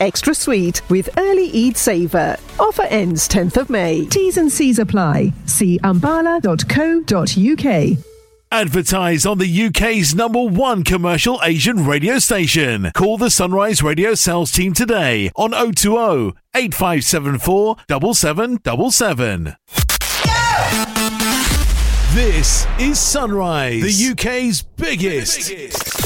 extra sweet with early Eid saver. Offer ends 10th of May. T's and C's apply. See ambala.co.uk. Advertise on the UK's #1 commercial Asian radio station. Call the Sunrise Radio sales team today on 020 8574 7777. This is Sunrise, the UK's biggest